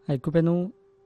ऐकुपेनू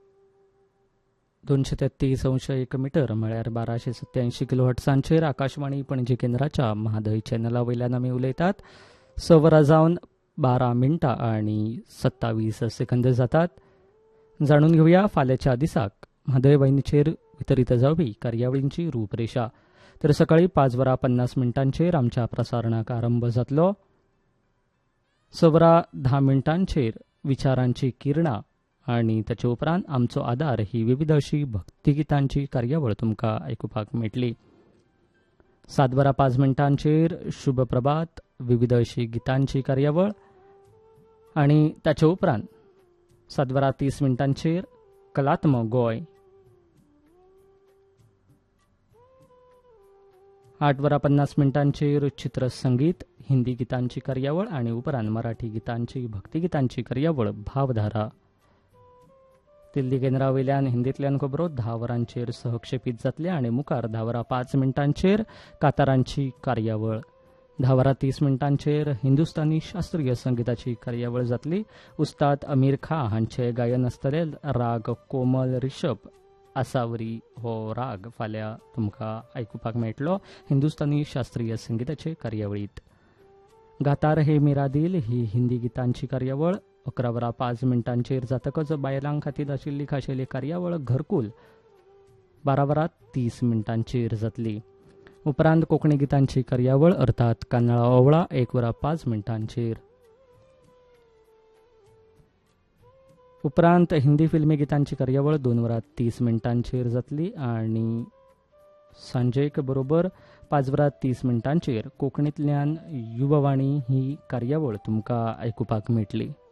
233.1 metre म्हळ्यार 1287 किलोहर्ट्झांचेर आकाशवाणी पणजी केंद्राच्या म्हादय चॅनला वयल्यान आमी उलयतात. 6 वरां जावन 12 मिनटां आनी 27 सेकंद जातात. जाणून घेवया फाल्यांच्या दिसाक म्हादय वाहिनीचेर वितरीत जावपी कार्यावळींची रूपरेषा. तर सकाळी 5 वरां 50 मिनटांचेर आमच्या प्रसारणाक आरंभ जातलो. 6 वरां 10 मिनटांचेर विचारांची किरणां आनी ताचे उपरांत आमचो आदार ही विविध अशी भक्तिगितांची कार्यावळ तुमकां आयकुपाक मेळटली. 7 वरां 5 मिनटांचेर शुभ प्रभात विविध अशी गितांची कार्यावळ आनी ताचे उपरांत 7 वरां 30 मिनटांचेर कलात्मक गोंय. 8 वरां 50 मिनटांचेर चित्रसंगीत हिंदी गितांची कार्यावळ आनी उपरांत मराठी गितांची भक्तिगितांची कार्यावळ भावधारा. दिल्ली केंद्रा वयल्यान हिंदींतल्यान खबरो 10 वरांचेर सहक्षेपीत जातले आनी मुखार 10 वरां 5 मिनटांचेर कातारांची कार्यावळ. 10 वरां 30 मिनटांचेर हिंदुस्तानी शास्त्रीय संगीताची कार्यावळ जातली. उस्ताद अमीर खां हांचे गायन आसतले. राग कोमल रिषभ आसावरी हो राग फाल्यां तुमकां आयकुपाक मेळटलो हिंदुस्तानी शास्त्रीय संगीताचे कार्यावळीत. गातार हे मेरा दिल ही हिंदी गितांची कार्यावळ 11 वरां 5 मिनटांचेर जातकच बायलां खातीर आशिल्ली खाशेली कार्यावळ घरकुल 12 वरां 30 मिनटांचेर जातली. उपरांत कोंकणी गितांची कार्यावळ अर्थात कान्नाळा ओवळा 1 वरां 5 मिनटांचेर. उपरांत हिंदी फिल्मी गितांची कार्यावळ 2 वरां 30 मिनटांचेर जातली आनी सांजेक बरोबर 5 वरां 30 मिनटांचेर कोंकणींतल्यान युववाणी ही कार्यावळ तुमकां आयकुपाक मेळटली.